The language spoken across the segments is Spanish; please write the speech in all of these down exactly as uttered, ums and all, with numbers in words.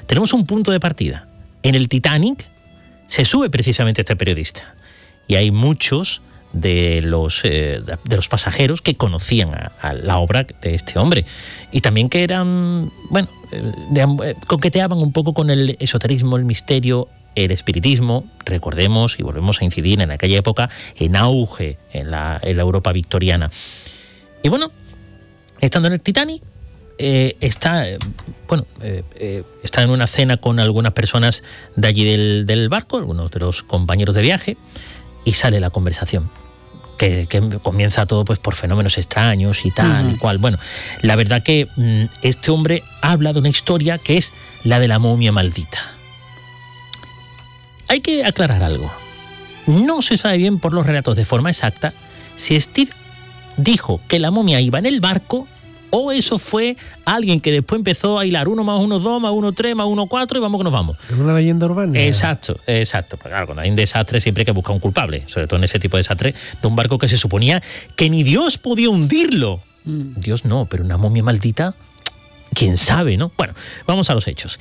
tenemos un punto de partida. En el Titanic se sube precisamente este periodista y hay muchos de los, eh, de los pasajeros que conocían a, a la obra de este hombre y también que eran, bueno, de, coqueteaban un poco con el esoterismo, el misterio, el espiritismo. Recordemos y volvemos a incidir en aquella época en auge en la, en la Europa victoriana. Y bueno, estando en el Titanic, eh, está, bueno, eh, eh, está en una cena con algunas personas de allí del, del barco, algunos de los compañeros de viaje, y sale la conversación. Que, que comienza todo pues por fenómenos extraños y tal uh-huh. y cual. Bueno, la verdad que mmm, este hombre habla de una historia que es la de la momia maldita. Hay que aclarar algo. No se sabe bien por los relatos de forma exacta si Steve dijo que la momia iba en el barco o eso fue alguien que después empezó a hilar uno más uno, dos, más uno, tres, más uno, cuatro y vamos que nos vamos. Es una leyenda urbana. Exacto, exacto. Pero claro, cuando hay un desastre siempre hay que buscar un culpable, sobre todo en ese tipo de desastre de un barco que se suponía que ni Dios podía hundirlo. Mm. Dios no, pero una momia maldita, quién sabe, ¿no? Bueno, vamos a los hechos.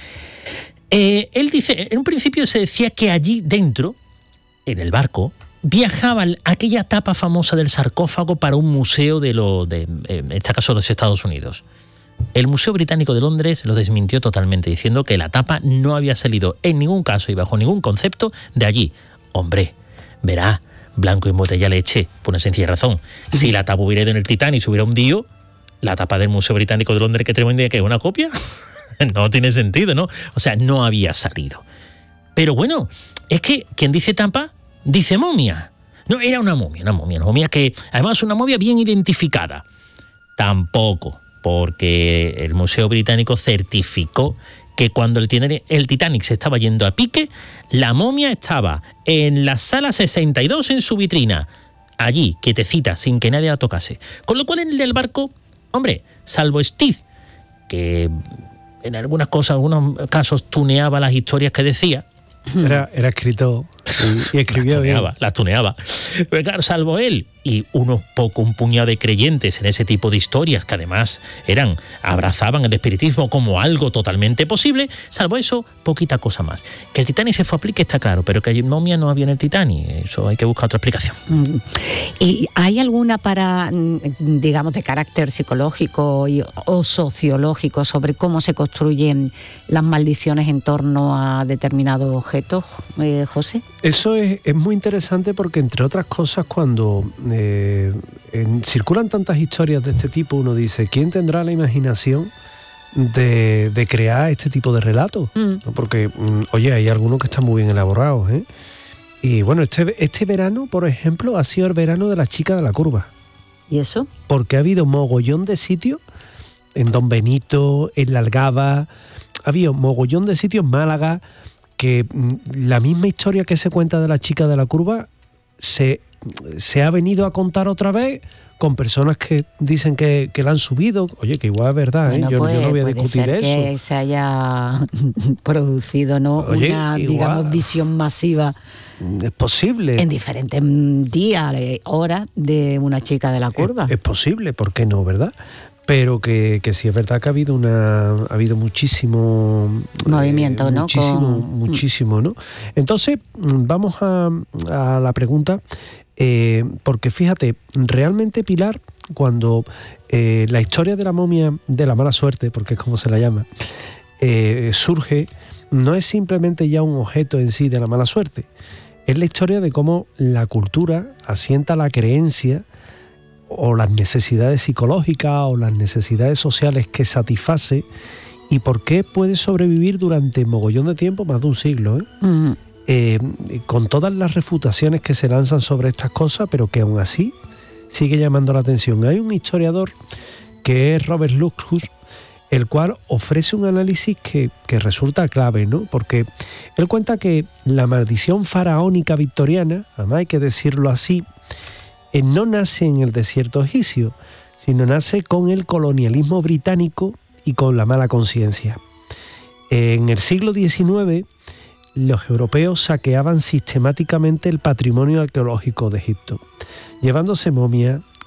Eh, él dice, en un principio se decía que allí dentro, en el barco, viajaba aquella tapa famosa del sarcófago para un museo de, lo, de en este caso, los Estados Unidos. El Museo Británico de Londres lo desmintió totalmente, diciendo que la tapa no había salido en ningún caso y bajo ningún concepto de allí. Hombre, verá, blanco y botella leche, por una sencilla razón. Si la tapa hubiera ido en el Titanic y se hubiera hundido, la tapa del Museo Británico de Londres que tenemos hoy en día, ¿que es una copia? No tiene sentido, ¿no? O sea, no había salido. Pero bueno, es que quien dice tapa, dice momia. No, era una momia, una momia, una momia que, además, una momia bien identificada. Tampoco, porque el Museo Británico certificó que cuando el Titanic se estaba yendo a pique, la momia estaba en la sala sesenta y dos en su vitrina, allí, quietecita, sin que nadie la tocase. Con lo cual, en el barco, hombre, salvo Steve, que en algunas cosas, en algunos casos, tuneaba las historias que decía. Era, era escritor y, y escribía las tuneaba, bien. Las tuneaba. Pero claro, salvo él y unos poco, un puñado de creyentes en ese tipo de historias que además eran, abrazaban el espiritismo como algo totalmente posible, salvo eso, poquita cosa más. Que el Titanic se fue a pique está claro, pero que momia no había en el Titanic, eso hay que buscar otra explicación. ¿Y hay alguna para, digamos, de carácter psicológico y, o sociológico sobre cómo se construyen las maldiciones en torno a determinados objetos, eh, José? Eso es, es muy interesante porque, entre otras cosas, cuando eh, en, circulan tantas historias de este tipo, uno dice, ¿quién tendrá la imaginación de, de crear este tipo de relatos? Mm. ¿No? Porque, oye, hay algunos que están muy bien elaborados, ¿eh? Y bueno, este, este verano, por ejemplo, ha sido el verano de la chica de la curva. ¿Y eso? Porque ha habido mogollón de sitios, en Don Benito, en La Algaba, ha habido mogollón de sitios en Málaga, que la misma historia que se cuenta de la chica de la curva se, se ha venido a contar otra vez con personas que dicen que, que la han subido. Oye, que igual es verdad, bueno, ¿eh? Yo, pues, yo no voy a puede discutir ser eso. Que se haya producido, ¿no? Oye, una, igual, digamos, visión masiva. Es posible. En diferentes días, horas de una chica de la curva. Es, es posible, ¿por qué no, verdad? Pero que, que sí es verdad que ha habido una ha habido muchísimo movimiento, eh, ¿no? Muchísimo, Con... muchísimo, ¿no? Entonces, vamos a, a la pregunta, eh, porque fíjate, realmente, Pilar, cuando eh, la historia de la momia de la mala suerte, porque es como se la llama, eh, surge, no es simplemente ya un objeto en sí de la mala suerte, es la historia de cómo la cultura asienta la creencia o las necesidades psicológicas o las necesidades sociales que satisface y por qué puede sobrevivir durante mogollón de tiempo, más de un siglo, ¿eh? Uh-huh. Eh, con todas las refutaciones que se lanzan sobre estas cosas, pero que aún así sigue llamando la atención. Hay un historiador que es Robert Luckhus, el cual ofrece un análisis que, que resulta clave, ¿no? Porque él cuenta que la maldición faraónica victoriana, además hay que decirlo así, Eh, no nace en el desierto egipcio, sino nace con el colonialismo británico y con la mala conciencia. En el siglo diecinueve, los europeos saqueaban sistemáticamente el patrimonio arqueológico de Egipto, llevándose momias,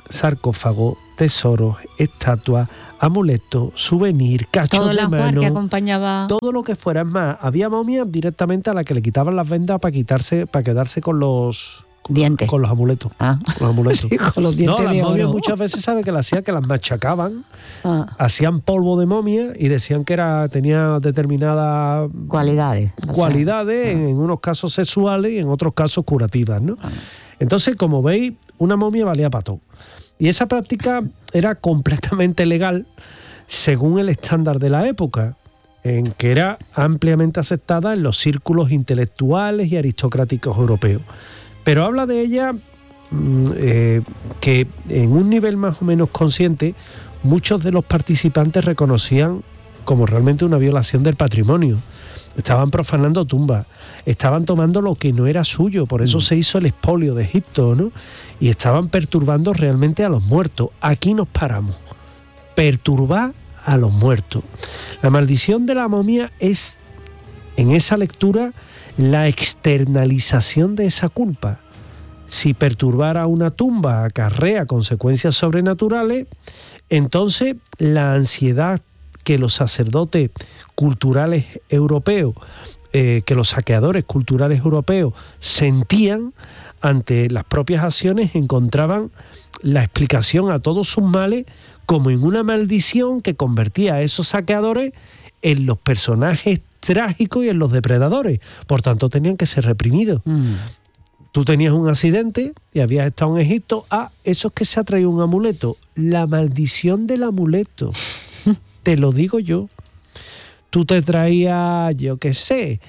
sarcófagos, tesoros, estatuas, amuletos, souvenirs, cachos todo de mano, que acompañaba... todo lo que fuera. Es más, había momias directamente a las que le quitaban las vendas para quitarse, para quedarse con los dientes, con los amuletos. Ah. Con los amuletos. Sí, con los dientes no, las de momias oro. muchas veces sabe que las hacían que las machacaban, ah. hacían polvo de momia y decían que era tenía determinadas cualidades, cualidades, o sea, en, en unos casos sexuales y en otros casos curativas, ¿no? Ah. Entonces, como veis, una momia valía para todo. Y esa práctica era completamente legal según el estándar de la época, en que era ampliamente aceptada en los círculos intelectuales y aristocráticos europeos. Pero habla de ella eh, que en un nivel más o menos consciente, muchos de los participantes reconocían como realmente una violación del patrimonio. Estaban profanando tumbas, estaban tomando lo que no era suyo, por eso mm. se hizo el expolio de Egipto, ¿no? Y estaban perturbando realmente a los muertos. Aquí nos paramos. Perturbar a los muertos. La maldición de la momia es, en esa lectura, la externalización de esa culpa. Si perturbar a una tumba acarrea consecuencias sobrenaturales, entonces la ansiedad que los sacerdotes culturales europeos, eh, que los saqueadores culturales europeos sentían ante las propias acciones, encontraban la explicación a todos sus males como en una maldición que convertía a esos saqueadores en los personajes trágicos y en los depredadores. Por tanto, tenían que ser reprimidos. Mm. Tú tenías un accidente y habías estado en Egipto. Ah, eso es que se ha traído un amuleto. La maldición del amuleto. Te lo digo yo. Tú te traías, yo qué sé,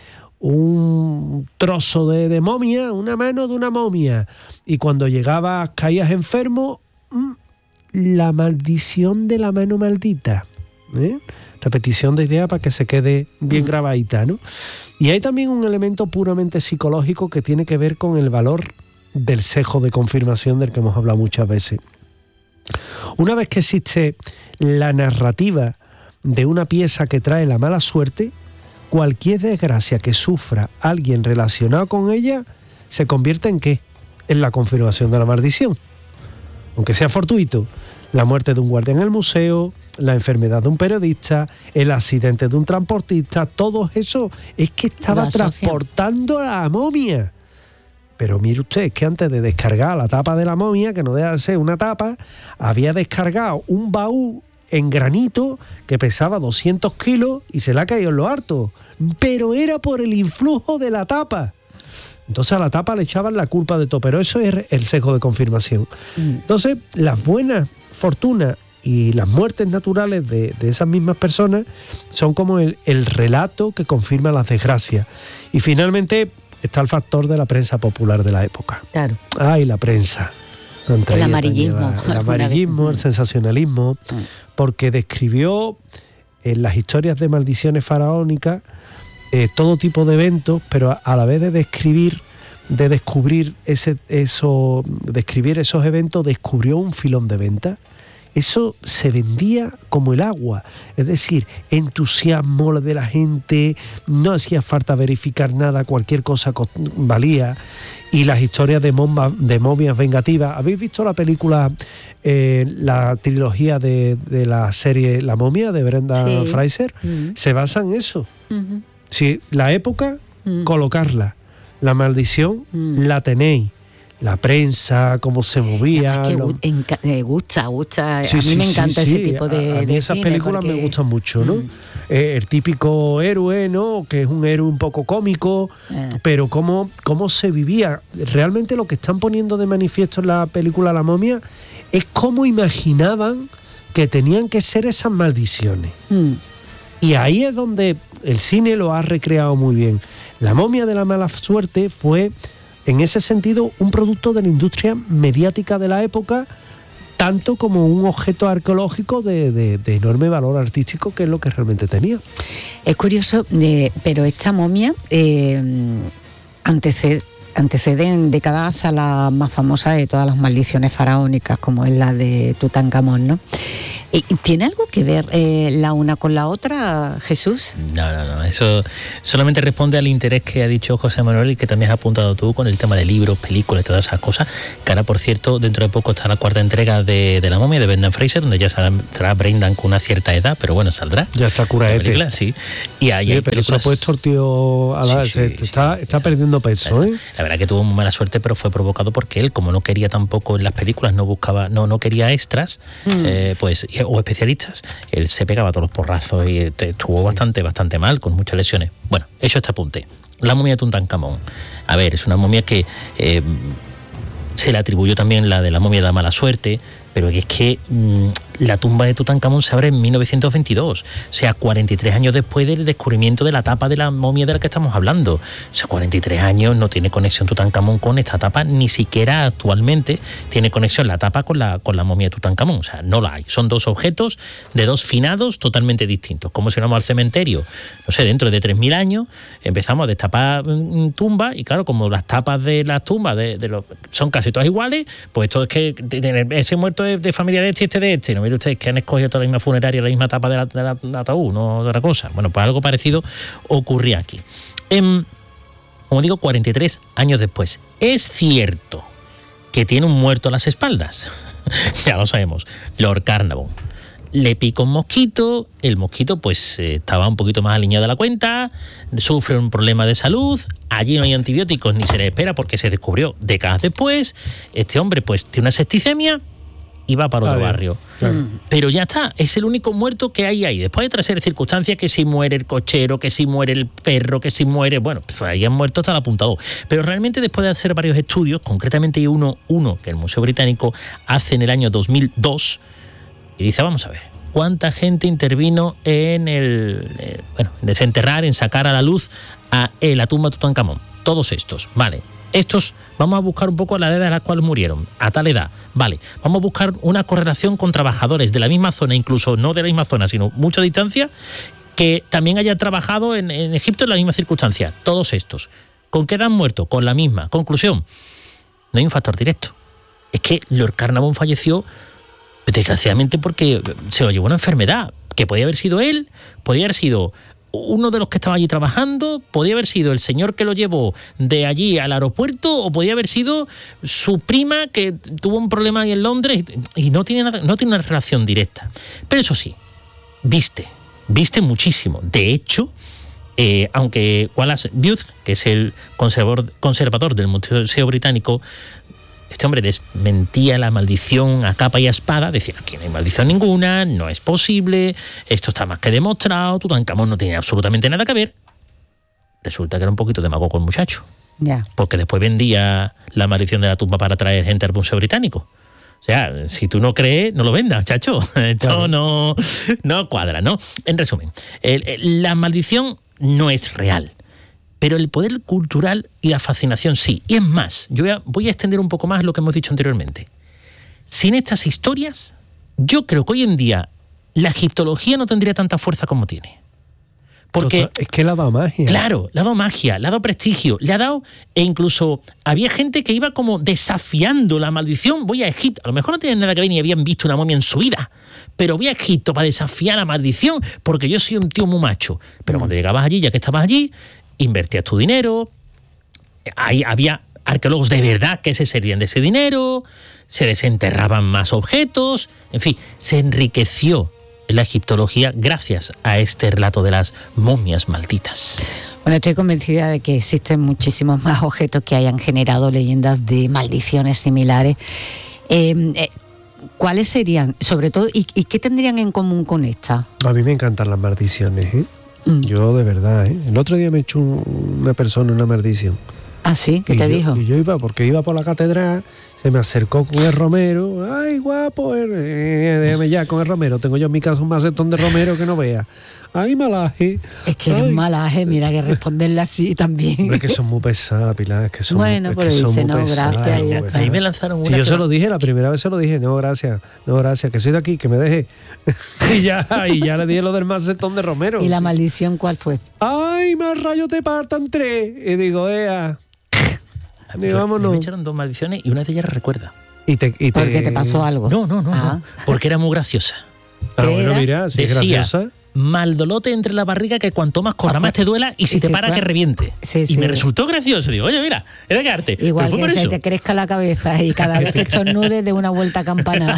un trozo de, de momia, una mano de una momia. Y cuando llegabas, caías enfermo, mmm, la maldición de la mano maldita. ¿Eh? Repetición de idea para que se quede bien grabadita, ¿no? Y hay también un elemento puramente psicológico que tiene que ver con el valor del sesgo de confirmación del que hemos hablado muchas veces. Una vez que existe la narrativa de una pieza que trae la mala suerte, cualquier desgracia que sufra alguien relacionado con ella se convierte en ¿qué? En la confirmación de la maldición. Aunque sea fortuito, la muerte de un guardia en el museo, la enfermedad de un periodista, el accidente de un transportista, todo eso es que estaba transportando a la momia. Pero mire usted, es que antes de descargar la tapa de la momia, que no deja de ser una tapa, había descargado un baúl en granito que pesaba doscientos kilos y se le ha caído en lo harto. Pero era por el influjo de la tapa. Entonces a la tapa le echaban la culpa de todo, pero eso es el sesgo de confirmación. Entonces, las buenas fortunas y las muertes naturales de, de esas mismas personas son como el, el relato que confirma las desgracias. Y finalmente está el factor de la prensa popular de la época. Claro. Ay, la prensa. El amarillismo. El amarillismo, el sensacionalismo, porque describió en las historias de maldiciones faraónicas eh, todo tipo de eventos, pero a, a la vez de describir, de descubrir ese, eso, describir esos eventos, descubrió un filón de venta. Eso se vendía como el agua, es decir, entusiasmo de la gente, no hacía falta verificar nada, cualquier cosa valía. Y las historias de, momba, de momias vengativas. ¿Habéis visto la película, eh, la trilogía de, de la serie La momia de Brenda sí. Fraser? Uh-huh. Se basa en eso. Uh-huh. Si la época, uh-huh. colocarla. La maldición, uh-huh. la tenéis. La prensa, cómo se movía. Es que lo... enca- eh, gusta, gusta. Sí, a mí sí, me encanta sí, ese sí. tipo de. A, a mí de esas cine películas porque... me gustan mucho, ¿no? Mm. Eh, el típico héroe, ¿no? Que es un héroe un poco cómico, eh. pero cómo, cómo se vivía. Realmente lo que están poniendo de manifiesto en la película La momia es cómo imaginaban que tenían que ser esas maldiciones. Mm. Y ahí es donde el cine lo ha recreado muy bien. La momia de la mala suerte fue, en ese sentido, un producto de la industria mediática de la época, tanto como un objeto arqueológico de, de, de enorme valor artístico, que es lo que realmente tenía. Es curioso, eh, pero esta momia eh, antecede, anteceden décadas a la más famosa de todas las maldiciones faraónicas, como es la de Tutankamón, ¿no? ¿Tiene algo que ver eh, la una con la otra, Jesús? No, no, no. Eso solamente responde al interés que ha dicho José Manuel y que también has apuntado tú con el tema de libros, películas y todas esas cosas. Que ahora, por cierto, dentro de poco está la cuarta entrega de, de La momia de Brendan Fraser, donde ya será, será Brendan con una cierta edad, pero bueno, saldrá. Ya está curaete. Sí. Y ahí Oye, hay pero películas... se ha puesto el tío a la, Sí, se, sí, está, está, está perdiendo peso, ¿eh? La verdad que tuvo muy mala suerte, pero fue provocado porque él, como no quería tampoco en las películas, no buscaba, no, no quería extras, mm. eh, pues, o especialistas, él se pegaba todos los porrazos y estuvo sí. bastante, bastante mal, con muchas lesiones. Bueno, hecho este apunte. La momia de Tutankamón. A ver, es una momia que eh, se le atribuyó también la de la momia de la mala suerte, pero es que mmm, la tumba de Tutankamón se abre en mil novecientos veintidós, o sea, cuarenta y tres años después del descubrimiento de la tapa de la momia de la que estamos hablando. O sea, cuarenta y tres años, no tiene conexión Tutankamón con esta tapa, ni siquiera actualmente tiene conexión la tapa con la, con la momia de Tutankamón, o sea, no la hay. Son dos objetos de dos finados totalmente distintos. Como si vamos al cementerio, no sé, dentro de tres mil años, empezamos a destapar mm, tumbas, y claro, como las tapas de las tumbas de, de los, son casi todas iguales, pues esto es que ese muerto de, de familia de este y este de este, no mire ustedes que han escogido toda la misma funeraria, la misma tapa de la, de la, de la ataúd, no de otra cosa. Bueno, pues algo parecido ocurría aquí. En, como digo, cuarenta y tres años después. Es cierto que tiene un muerto a las espaldas, ya lo sabemos, Lord Carnarvon. Le pica un mosquito, el mosquito pues eh, estaba un poquito más alineado de la cuenta, sufre un problema de salud, allí no hay antibióticos ni se le espera porque se descubrió décadas después. Este hombre pues tiene una septicemia y va para otro Adiós. barrio. Claro. Pero ya está, es el único muerto que hay ahí. Después hay otra serie de circunstancias, que si muere el cochero, que si muere el perro, que si muere... Bueno, pues ahí han muerto hasta el apuntador. Pero realmente después de hacer varios estudios, concretamente hay uno, uno que el Museo Británico hace en el año dos mil dos, y dice, vamos a ver, ¿cuánta gente intervino en el... Eh, bueno, en desenterrar, en sacar a la luz a eh, la tumba de Tutankamón? Todos estos, vale. Estos, vamos a buscar un poco la edad a la cual murieron, a tal edad, vale. Vamos a buscar una correlación con trabajadores de la misma zona, incluso no de la misma zona, sino mucha distancia, que también hayan trabajado en, en Egipto en la misma circunstancia. Todos estos. ¿Con qué edad han muerto? Con la misma. Conclusión, no hay un factor directo. Es que Lord Carnarvon falleció, desgraciadamente, porque se lo llevó una enfermedad, que podía haber sido él, podía haber sido uno de los que estaba allí trabajando, podía haber sido el señor que lo llevó de allí al aeropuerto, o podía haber sido su prima que tuvo un problema ahí en Londres, y no tiene nada, no tiene una relación directa. Pero eso sí, viste, viste muchísimo. De hecho, eh, aunque Wallace Booth, que es el conservador, conservador del Museo Británico, este hombre desmentía la maldición a capa y a espada, decía, aquí no hay maldición ninguna, no es posible, esto está más que demostrado, Tutankamón no tiene absolutamente nada que ver. Resulta que era un poquito demagogo el muchacho. Yeah. Porque después vendía la maldición de la tumba para traer gente al Museo Británico. O sea, si tú no crees, no lo vendas, chacho. Esto claro. no, no cuadra, ¿no? En resumen, el, el, la maldición no es real. Pero el poder cultural y la fascinación sí. Y es más, yo voy a, voy a extender un poco más lo que hemos dicho anteriormente. Sin estas historias, yo creo que hoy en día la egiptología no tendría tanta fuerza como tiene. Porque es que le ha dado magia. Claro, le ha dado magia, le ha dado prestigio, le ha dado... E incluso había gente que iba como desafiando la maldición. Voy a Egipto, a lo mejor no tenían nada que ver ni habían visto una momia en su vida, pero voy a Egipto para desafiar la maldición, porque yo soy un tío muy macho. Pero mm. cuando llegabas allí, ya que estabas allí, invertías tu dinero, ahí había arqueólogos de verdad que se servían de ese dinero, se desenterraban más objetos, en fin, se enriqueció la egiptología gracias a este relato de las momias malditas. Bueno, estoy convencida de que existen muchísimos más objetos que hayan generado leyendas de maldiciones similares. Eh, eh, ¿Cuáles serían, sobre todo, y, y qué tendrían en común con esta? A mí me encantan las maldiciones, ¿eh? Mm. Yo de verdad, ¿eh? El otro día me echó un, una persona una maldición. ¿Ah, sí? ¿Qué y te yo, dijo? Y yo iba, porque iba por la catedral, se me acercó con el romero. ¡Ay, guapo! Eh, déjame ya con el romero. Tengo yo en mi casa un macetón de romero que no vea. ¡Ay, malaje! Es que eres malaje, mira, que responderle así también. Es que son muy pesadas, Pilar. Es que son, bueno, es pero que dice, son muy no, pesadas. Gracias, ya está. Ahí me lanzaron una. Si yo que... se lo dije, la primera vez se lo dije, no, gracias, no, gracias, que soy de aquí, que me deje. y, ya, y ya le dije lo del macetón de romero. ¿Y la sí. maldición cuál fue? ¡Ay, más rayos te partan tres! Y digo, ea... Digo, vámonos. Me echaron dos maldiciones y una de ellas recuerda. Y te, y te... ¿Por qué te pasó algo? No, no, no, Ah. no. Porque era muy graciosa. Ah, ¿Qué bueno, era? mira, si es Decía, graciosa. maldolote entre la barriga que cuanto más corra más te duela y si Y te si para tú- que reviente. Sí, y sí. me resultó gracioso. Digo, oye, mira, era quedarte. Igual Pero fue que por se eso. te crezca la cabeza y cada vez que estornudes de una vuelta a campana.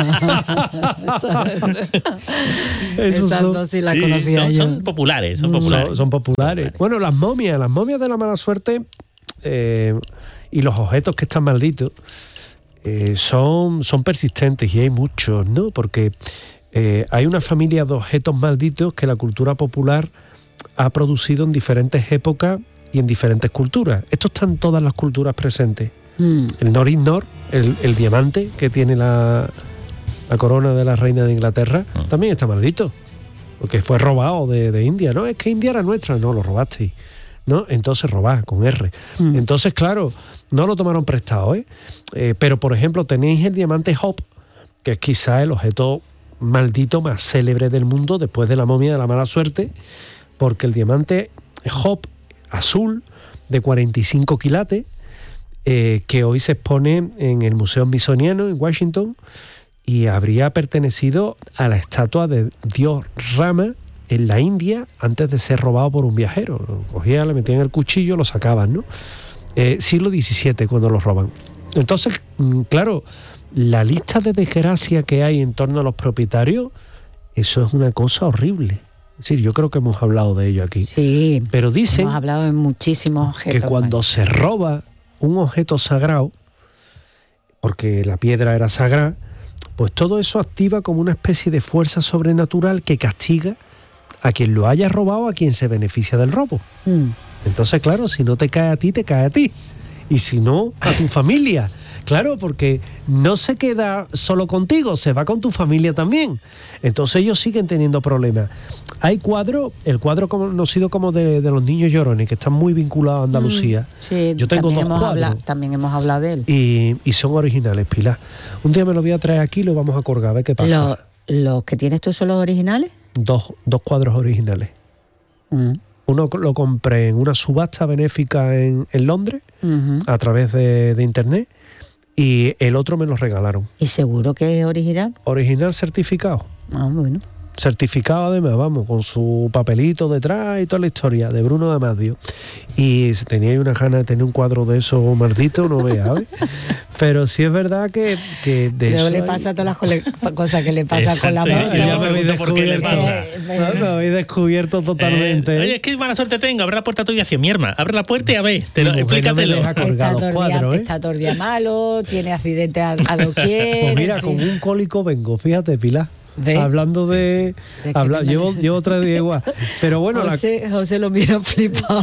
Esos Esas son- dos sí las Sí, conocía son, yo. son populares, son populares. Son, son populares. Bueno, las momias, las momias de la mala suerte eh, y los objetos que están malditos eh, son, son persistentes y hay muchos, ¿no? Porque eh, hay una familia de objetos malditos que la cultura popular ha producido en diferentes épocas y en diferentes culturas. Esto está en todas las culturas presentes. Mm. El Nor-Ignor, el, el diamante que tiene la, la corona de la reina de Inglaterra, Mm. también está maldito. Porque fue robado de, de India. No, es que India era nuestra. No, lo robasteis. ¿No? Entonces robá, con R. Mm. Entonces, claro, no lo tomaron prestado, ¿eh? Eh, Pero, por ejemplo, tenéis el diamante Hop, que es quizá el objeto maldito más célebre del mundo después de la momia de la mala suerte, porque el diamante Hop azul de cuarenta y cinco quilates, eh, que hoy se expone en el Museo Smithsoniano en Washington, y habría pertenecido a la estatua de Dios Rama en la India antes de ser robado por un viajero. Lo cogían, le metían el cuchillo, lo sacaban, ¿no? Eh, siglo diecisiete cuando lo roban. Entonces, mm, claro, la lista de desgracia que hay en torno a los propietarios, eso es una cosa horrible. Es decir, yo creo que hemos hablado de ello aquí. Sí, Pero dicen hemos hablado de muchísimos objetos. que cuando se roba un objeto sagrado, porque la piedra era sagrada, pues todo eso activa como una especie de fuerza sobrenatural que castiga a quien lo haya robado, a quien se beneficia del robo. Mm. Entonces, claro, si no te cae a ti, te cae a ti. Y si no, a tu familia. Claro, porque no se queda solo contigo, se va con tu familia también. Entonces ellos siguen teniendo problemas. Hay cuadros, el cuadro conocido como de, de los niños llorones, que están muy vinculados a Andalucía. Sí, Yo tengo también dos hemos cuadros. hablado- también hemos hablado de él. Y, y son originales, Pilar. Un día me lo voy a traer aquí y lo vamos a colgar, a ver qué pasa. Lo- ¿Los que tienes tú son los originales? Dos, dos cuadros originales. Mm. Uno lo compré en una subasta benéfica en, en Londres, Ujú. a través de, de internet, y el otro me lo regalaron. ¿Y seguro que es original? Original certificado. Ah, bueno. Certificado además, vamos, con su papelito detrás y toda la historia, de Bruno Damasio. Y si teníais una gana de tener un cuadro de esos malditos, no veas, ¿sabes? Pero sí es verdad que, que de Luego eso le hay- pasa todas las cole- cosas que le pasa con la Exacto, moto. y ya me me habéis pregunto por qué le descubierto. pasa. Eh, No, me habéis descubierto totalmente. Eh, ¿eh? oye, es que mala suerte tengo. Abre la puerta tuya hacia mi hermana. Abre la puerta y a ver, te lo, Mi mujer no me explícatelo. deja colgar Está los todo, el cuadros, día, ¿eh? está todo el día malo, tiene accidentes a, a doquier. Pues mira, en con fin. un cólico vengo, fíjate, Pilar. ¿Ves? Hablando de... Es que habla- te llevo, parece. llevo tres días igual. Pero bueno, la, José, José lo mira flipado.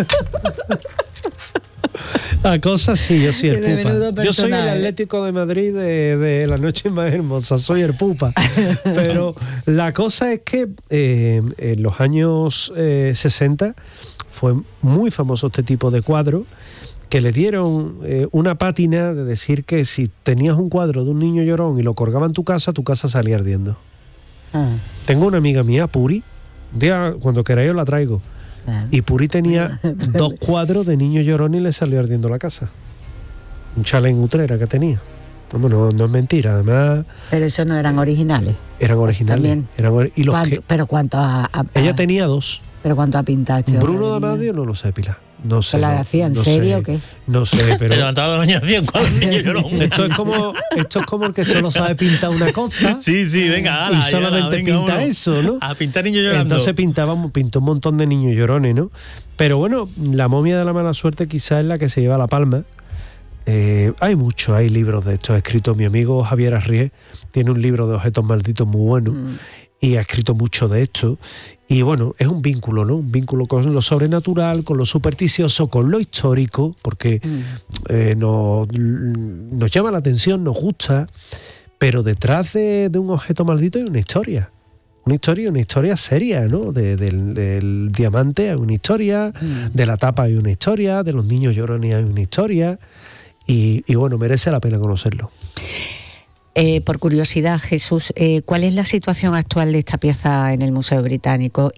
la cosa sí, yo soy el Que de menudo pupa. Yo soy el personal. Atlético de Madrid de, de la noche más hermosa, soy el pupa. Pero la cosa es que eh, en los años eh, sesenta fue muy famoso este tipo de cuadro, que le dieron eh, una pátina de decir que si tenías un cuadro de un niño llorón y lo colgaba en tu casa, tu casa salía ardiendo. Ah, Tengo una amiga mía, Puri, un día cuando queráis os la traigo, claro. y Puri tenía dos cuadros de niño llorón y le salió ardiendo la casa. Un chale en Utrera que tenía. No, no, no es mentira, además Pero esos no eran originales. eran originales. También. Eran ori- y los ¿Cuánto- que, pero cuánto ha, ha- ella ha- tenía dos. pero cuánto ha pintado este Bruno hombre de niño? Damasio no lo sé, Pilar. No sé. ¿Se la no- hacía en no serio sé. o qué? No sé, Se pero levantaba de la mañana hacía un cuadro de niño llorón. esto es como esto es como el que solo sabe pintar una cosa. Sí, sí, venga, ala, Y ala, solamente venga, pinta uno. eso, ¿no? A pintar niños llorando. Entonces pintábamos, pintó un montón de niños llorones, ¿no? Pero bueno, la momia de la mala suerte quizás es la que se lleva la palma. Eh, hay mucho, hay libros de estos escritos. Mi amigo Javier Arrié tiene un libro de objetos malditos muy bueno Mm. y ha escrito mucho de esto. Y bueno, es un vínculo, ¿no? Un vínculo con lo sobrenatural, con lo supersticioso, con lo histórico, porque Mm. eh, nos, nos llama la atención, nos gusta, pero detrás de, de un objeto maldito hay una historia. Una historia, una historia seria, ¿no? De- del, del diamante hay una historia, Mm. de la tapa hay una historia, de los niños llorones hay una historia, y, y bueno, merece la pena conocerlo. Eh, por curiosidad, Jesús, eh, ¿cuál es la situación actual de esta pieza en el Museo Británico? Y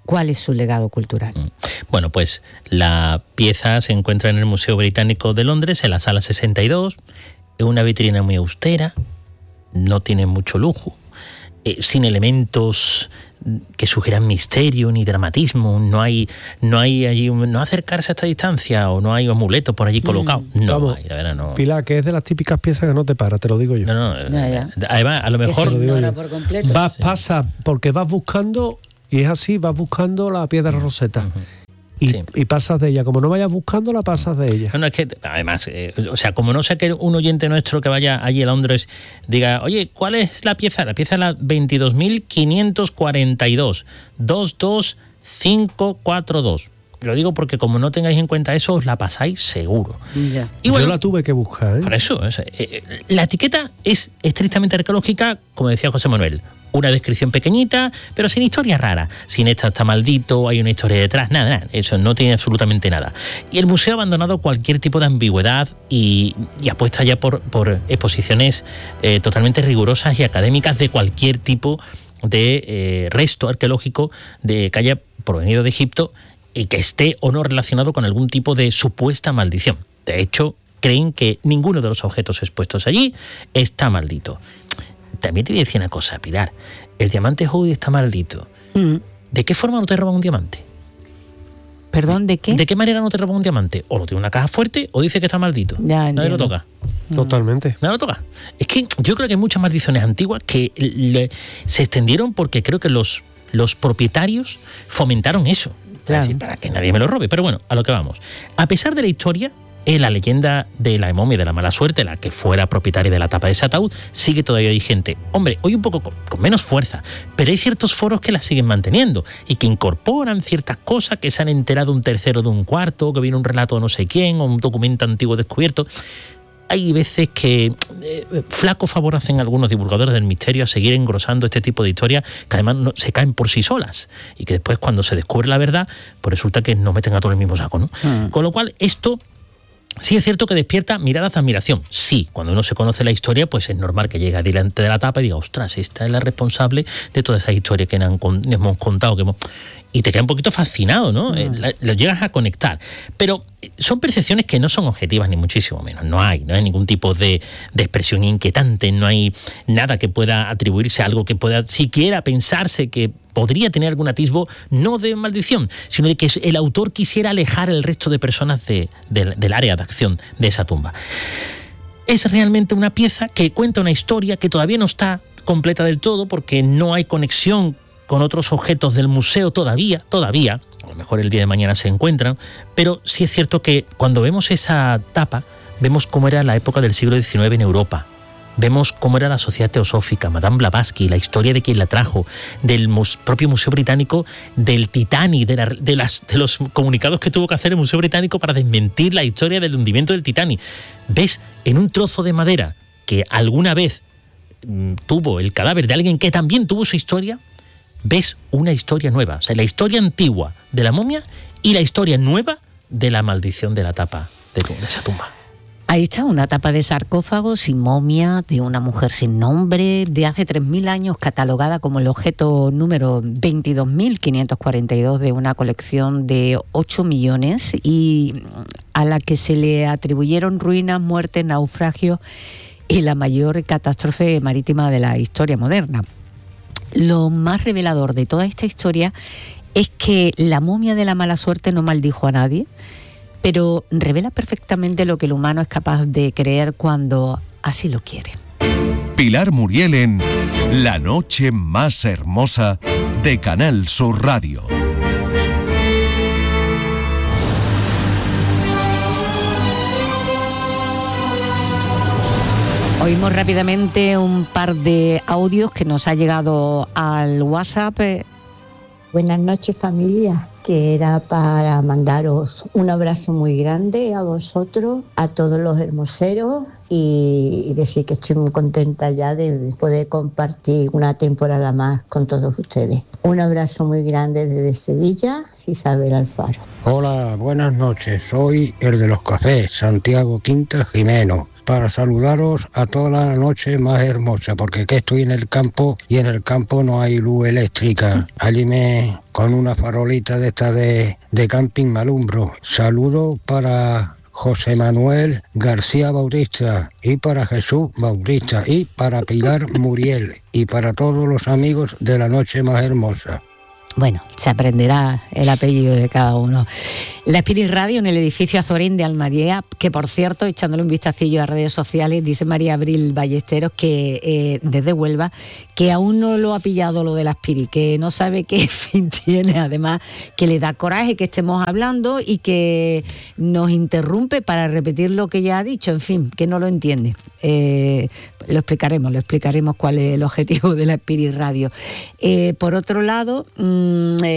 ¿Cuál es su legado cultural? Bueno, pues la pieza se encuentra en el Museo Británico de Londres, en la sala sesenta y dos. Es una vitrina muy austera, no tiene mucho lujo, eh, sin elementos que sugieran misterio ni dramatismo. No hay, no hay allí, no acercarse a esta distancia, o no hay amuletos por allí colocados. Mm. No, Vamos, hay, la verdad, no. Pilar, que es de las típicas piezas que no te para, te lo digo yo. No, no. Ya, ya. Además, a lo mejor. Que se ignora por completo. Vas, Sí. pasa, porque vas buscando, y es así, vas buscando la piedra roseta. Uh-huh. Y, Sí. y pasas de ella. Como no vayas buscándola, pasas de ella. No, no, es que, además, eh, o sea, como no sea que un oyente nuestro que vaya allí a Londres diga, oye, ¿cuál es la pieza? La pieza es la veintidós mil quinientos cuarenta y dos, veintidós mil quinientos cuarenta y dos. Lo digo porque como no tengáis en cuenta eso, os la pasáis seguro. Ya. Y bueno, yo la tuve que buscar, ¿eh? por eso, es, eh, la etiqueta es estrictamente arqueológica, como decía José Manuel. Una descripción pequeñita, pero sin historia rara. Sin esta está maldito, hay una historia detrás, nada, nada. Eso no tiene absolutamente nada. Y el museo ha abandonado cualquier tipo de ambigüedad y, y apuesta ya por, por exposiciones eh, totalmente rigurosas y académicas de cualquier tipo de eh, resto arqueológico de que haya provenido de Egipto y que esté o no relacionado con algún tipo de supuesta maldición. De hecho, creen que ninguno de los objetos expuestos allí está maldito. También te voy a decir una cosa, Pilar. El diamante Houdi está maldito. Mm. ¿De qué forma no te roban un diamante? ¿Perdón, de qué? ¿De qué manera no te roban un diamante? O lo tiene en una caja fuerte o dice que está maldito. Ya, Nadie entiendo. lo toca. Totalmente. Nadie lo toca. Es que yo creo que hay muchas maldiciones antiguas que le- se extendieron porque creo que los, los propietarios fomentaron eso. Claro. Es decir, para que nadie me lo robe. Pero bueno, a lo que vamos. A pesar de la historia, eh, la leyenda de la momia de la mala suerte, la que fuera propietaria de la tapa de ese ataúd, sigue todavía vigente. Hombre, hoy un poco con, con menos fuerza, pero hay ciertos foros que la siguen manteniendo y que incorporan ciertas cosas, que se han enterado un tercero de un cuarto, que viene un relato de no sé quién, o un documento antiguo descubierto. Hay veces que eh, flaco favor hacen algunos divulgadores del misterio a seguir engrosando este tipo de historias que además no, se caen por sí solas y que después cuando se descubre la verdad, pues resulta que nos meten a todo el mismo saco, ¿no? Mm. Con lo cual, esto sí es cierto que despierta miradas de admiración. Sí, cuando uno se conoce la historia, pues es normal que llegue delante de la tapa y diga, ostras, esta es la responsable de todas esas historias que nos han, nos hemos contado. Que hemos... Y te queda un poquito fascinado, ¿no? Mm. Eh, lo llegas a conectar. Pero son percepciones que no son objetivas, ni muchísimo menos. No hay, no hay ningún tipo de, de expresión inquietante, no hay nada que pueda atribuirse a algo que pueda siquiera pensarse que podría tener algún atisbo, no de maldición, sino de que el autor quisiera alejar el resto de personas de, de, del área de acción de esa tumba. Es realmente una pieza que cuenta una historia que todavía no está completa del todo porque no hay conexión con otros objetos del museo todavía, todavía, a lo mejor el día de mañana se encuentran, pero sí es cierto que cuando vemos esa tapa, vemos cómo era la época del siglo diecinueve en Europa. Vemos cómo era la sociedad teosófica, Madame Blavatsky, la historia de quien la trajo, del mus, propio Museo Británico, del Titanic, de, la, de, las, de los comunicados que tuvo que hacer el Museo Británico para desmentir la historia del hundimiento del Titanic. ¿Ves? En un trozo de madera que alguna vez mmm, tuvo el cadáver de alguien que también tuvo su historia, ves una historia nueva. O sea, la historia antigua de la momia y la historia nueva de la maldición de la tapa de, de esa tumba. Ahí está una tapa de sarcófago sin momia, de una mujer sin nombre, de hace tres mil años, catalogada como el objeto número veintidós mil quinientos cuarenta y dos de una colección de ocho millones y a la que se le atribuyeron ruinas, muertes, naufragios y la mayor catástrofe marítima de la historia moderna. Lo más revelador de toda esta historia es que la momia de la mala suerte no maldijo a nadie, pero revela perfectamente lo que el humano es capaz de creer cuando así lo quiere. Pilar Muriel en La noche más hermosa de Canal Sur Radio. Oímos rápidamente un par de audios que nos ha llegado al WhatsApp. Buenas noches, familia, que era para mandaros un abrazo muy grande a vosotros, a todos los hermoseros y decir que estoy muy contenta ya de poder compartir una temporada más con todos ustedes. Un abrazo muy grande desde Sevilla, Isabel Alfaro. Hola, buenas noches. Soy el de los cafés, Santiago Quinta Jimeno, para saludaros a toda la noche más hermosa, porque que estoy en el campo y en el campo no hay luz eléctrica. Allí me con una farolita de esta de, de camping me alumbro. Saludo para José Manuel García Bautista y para Jesús Bautista y para Pilar Muriel y para todos los amigos de la noche más hermosa. Bueno, se aprenderá el apellido de cada uno. La Spirit Radio en el edificio Azorín de Almería, que por cierto, echándole un vistacillo a redes sociales, dice María Abril Ballesteros que eh, desde Huelva, que aún no lo ha pillado lo de la Spirit, que no sabe qué fin tiene, además que le da coraje que estemos hablando y que nos interrumpe para repetir lo que ya ha dicho, en fin, que no lo entiende. Eh, lo explicaremos, lo explicaremos cuál es el objetivo de la Spirit Radio. Eh, por otro lado, mmm,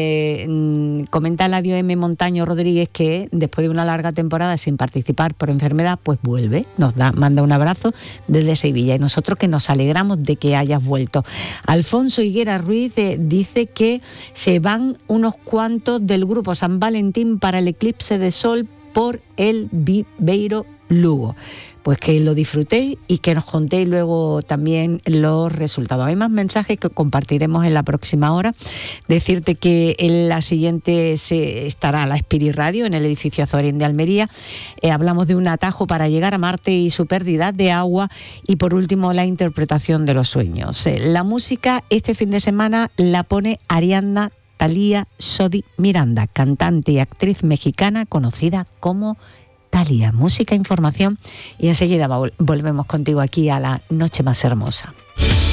Eh, comenta Eladio M. Montaño Rodríguez que después de una larga temporada sin participar por enfermedad, pues vuelve, nos da, manda un abrazo desde Sevilla y nosotros que nos alegramos de que hayas vuelto. Alfonso Higuera Ruiz eh, dice que se van unos cuantos del grupo San Valentín para el eclipse de sol por el Viveiro Lugo. Pues que lo disfrutéis y que nos contéis luego también los resultados. Hay más mensajes que compartiremos en la próxima hora. Decirte que en la siguiente se estará la Spirit Radio en el edificio Azorín de Almería. Eh, hablamos de un atajo para llegar a Marte y su pérdida de agua. Y por último, la interpretación de los sueños. Eh, la música este fin de semana la pone Ariadna Thalía Sodi Miranda, cantante y actriz mexicana conocida como Thalía. Música, información y enseguida volvemos contigo aquí a la noche más hermosa.